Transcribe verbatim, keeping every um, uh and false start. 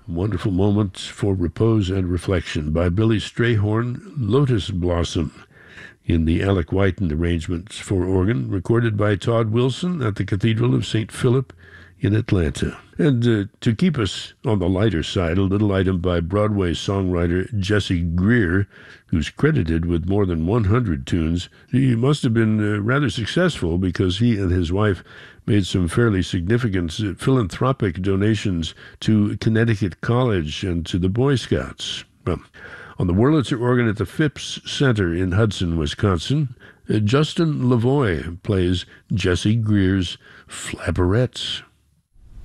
Wonderful Moments for Repose and Reflection by Billy Strayhorn, Lotus Blossom, in the Alec Whiten arrangements for organ, recorded by Todd Wilson at the Cathedral of Saint Philip in Atlanta. And uh, to keep us on the lighter side, a little item by Broadway songwriter Jesse Greer, who's credited with more than one hundred tunes. He must have been uh, rather successful because he and his wife made some fairly significant uh, philanthropic donations to Connecticut College and to the Boy Scouts. Well, on the Wurlitzer organ at the Phipps Center in Hudson, Wisconsin, uh, Justin Lavoie plays Jesse Greer's Flapperettes.